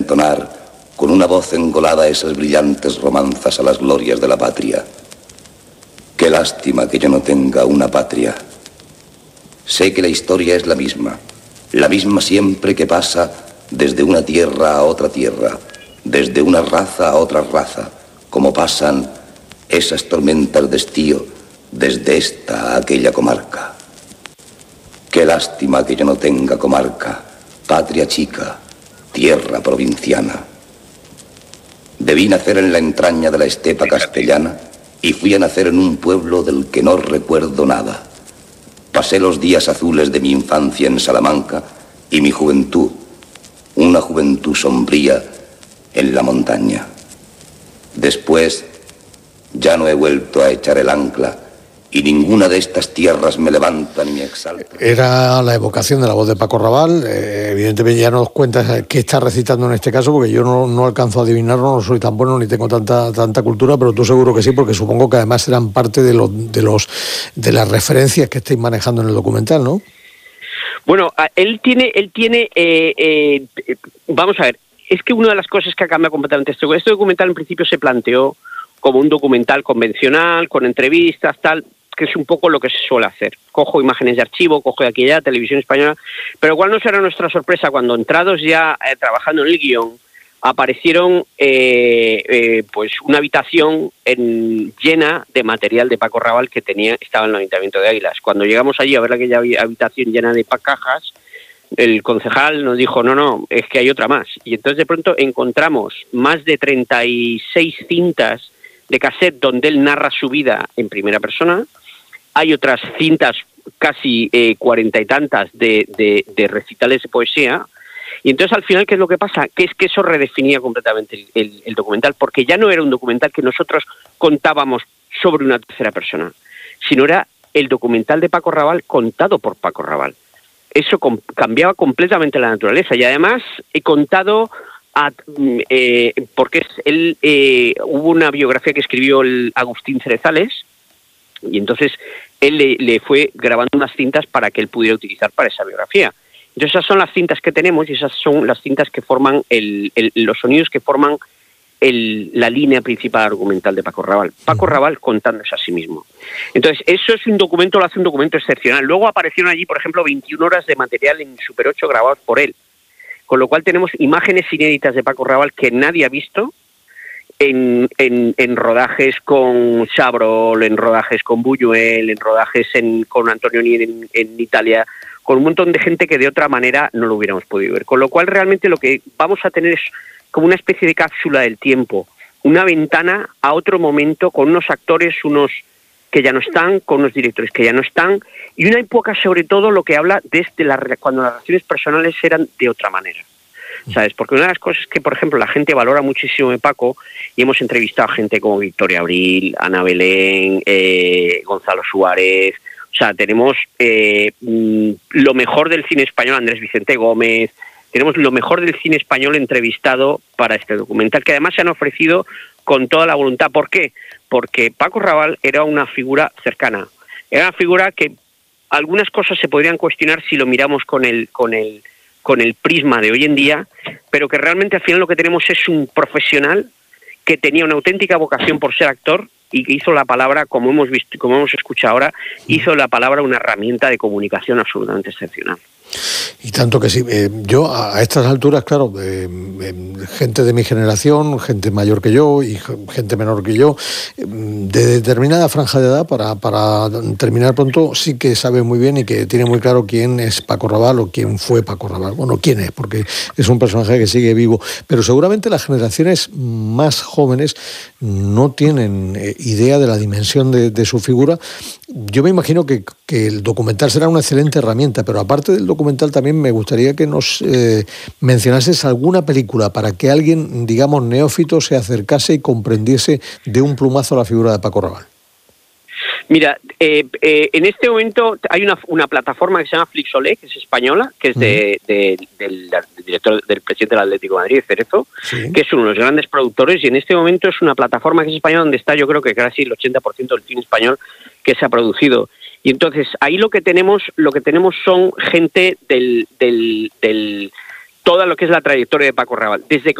entonar con una voz engolada esas brillantes romanzas a las glorias de la patria. Qué lástima que yo no tenga una patria. Sé que la historia es la misma siempre que pasa desde una tierra a otra tierra, desde una raza a otra raza, como pasan esas tormentas de estío desde esta a aquella comarca. Qué lástima que yo no tenga comarca, patria chica, tierra provinciana. Debí nacer en la entraña de la estepa castellana y fui a nacer en un pueblo del que no recuerdo nada. Pasé los días azules de mi infancia en Salamanca y mi juventud, una juventud sombría, en la montaña. Después ya no he vuelto a echar el ancla y ninguna de estas tierras me levanta ni me exalta. Era la evocación de la voz de Paco Raval. Evidentemente ya nos cuentas qué está recitando en este caso, porque yo no alcanzo a adivinarlo, no soy tan bueno ni tengo tanta cultura, pero tú seguro que sí, porque supongo que además eran parte de las referencias que estáis manejando en el documental, ¿no? Bueno, él tiene vamos a ver, es que una de las cosas que ha cambiado completamente este documental en principio se planteó como un documental convencional, con entrevistas, tal, que es un poco lo que se suele hacer. Cojo imágenes de archivo, cojo de aquí y allá, televisión española, pero ¿cuál no será nuestra sorpresa cuando entrados ya trabajando en el guión, aparecieron pues una habitación llena de material de Paco Raval que estaba en el Ayuntamiento de Águilas. Cuando llegamos allí a ver aquella habitación llena de cajas, el concejal nos dijo, no, es que hay otra más. Y entonces de pronto encontramos más de 36 cintas de cassette donde él narra su vida en primera persona. Hay otras cintas, casi 40 y tantas, de recitales de poesía. Y entonces al final, ¿qué es lo que pasa? Que es que eso redefinía completamente el documental, porque ya no era un documental que nosotros contábamos sobre una tercera persona, sino era el documental de Paco Raval contado por Paco Raval. Eso cambiaba completamente la naturaleza y además he contado porque hubo una biografía que escribió el Agustín Cerezales y entonces él le fue grabando unas cintas para que él pudiera utilizar para esa biografía. Entonces esas son las cintas que tenemos y esas son las cintas que forman los sonidos que forman la línea principal argumental de Paco Raval. Paco Raval contándose a sí mismo. Entonces, eso es lo hace un documento excepcional. Luego aparecieron allí, por ejemplo, 21 horas de material en Super 8 grabados por él. Con lo cual tenemos imágenes inéditas de Paco Raval que nadie ha visto en rodajes con Chabrol, en rodajes con Buñuel, en rodajes con Antonio Ni en Italia, con un montón de gente que de otra manera no lo hubiéramos podido ver. Con lo cual, realmente lo que vamos a tener es como una especie de cápsula del tiempo, una ventana a otro momento con unos actores, unos que ya no están, con unos directores que ya no están, y una época sobre todo lo que habla desde cuando las relaciones personales eran de otra manera, ¿sabes? Porque una de las cosas que, por ejemplo, la gente valora muchísimo de Paco, y hemos entrevistado a gente como Victoria Abril, Ana Belén, Gonzalo Suárez, o sea, tenemos lo mejor del cine español, Andrés Vicente Gómez, tenemos lo mejor del cine español entrevistado para este documental, que además se han ofrecido con toda la voluntad. ¿Por qué? Porque Paco Raval era una figura cercana. Era una figura que algunas cosas se podrían cuestionar si lo miramos con el prisma de hoy en día, pero que realmente al final lo que tenemos es un profesional que tenía una auténtica vocación por ser actor y que hizo la palabra, como hemos visto, como hemos escuchado ahora, hizo la palabra una herramienta de comunicación absolutamente excepcional. Y tanto que sí. Yo a estas alturas, claro, gente de mi generación, gente mayor que yo y gente menor que yo, de determinada franja de edad, para terminar pronto, sí que sabe muy bien y que tiene muy claro quién es Paco Raval o quién fue Paco Raval. Bueno, quién es, porque es un personaje que sigue vivo. Pero seguramente las generaciones más jóvenes no tienen idea de la dimensión de su figura. Yo me imagino que el documental será una excelente herramienta, pero aparte del documental también me gustaría que nos mencionases alguna película para que alguien, digamos, neófito se acercase y comprendiese de un plumazo la figura de Paco Raval. Mira, en este momento hay una plataforma que se llama Flixolé, que es española, que es del director, del presidente del Atlético de Madrid, Cerezo, sí, que es uno de los grandes productores, y en este momento es una plataforma que es española donde está, yo creo que casi el 80% del cine español que se ha producido. Y entonces ahí lo que tenemos son gente del toda lo que es la trayectoria de Paco Raval, desde